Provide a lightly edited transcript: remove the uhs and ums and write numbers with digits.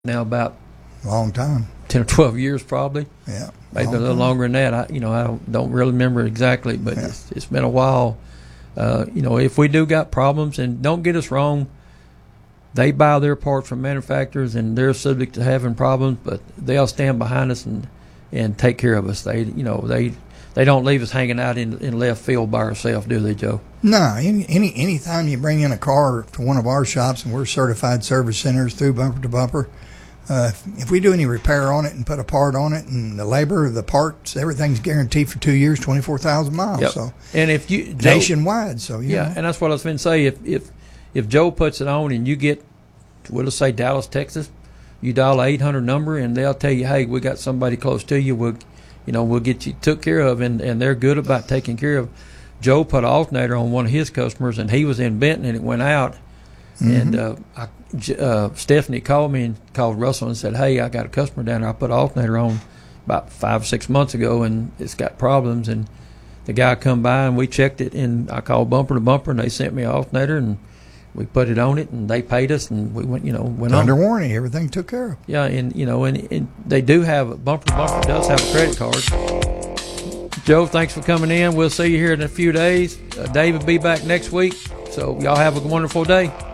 now about Long time. 10 or 12 years probably. Yeah. Maybe a little longer than that. I don't really remember exactly, but it's been a while. If we do got problems, and don't get us wrong, they buy their parts from manufacturers and they're subject to having problems, but they'll stand behind us and take care of us. They don't leave us hanging out in left field by ourselves, do they, Joe? No. Any time you bring in a car to one of our shops, and we're certified service centers through Bumper to Bumper, if we do any repair on it and put a part on it, and the labor, the parts, everything's guaranteed for 2 years, 24,000 miles. Yep. So, and if you nationwide, so yeah, and that's what I was going to say. If Joe puts it on and you get, we'll say Dallas, Texas, you dial a 800 number and they'll tell you, hey, we got somebody close to you. We'll get you took care of, and they're good about taking care of. Joe put an alternator on one of his customers, and he was in Benton, and it went out. And Stephanie called me and called Russell and said, hey, I got a customer down there. I put an alternator on about 5 or 6 months ago, and it's got problems. And the guy come by, and we checked it, and I called Bumper to Bumper, and they sent me an alternator, and we put it on it, and they paid us, and we went under warranty. Everything took care of. Yeah, and they do have Bumper to Bumper does have a credit card. Joe, thanks for coming in. We'll see you here in a few days. Dave will be back next week. So y'all have a wonderful day.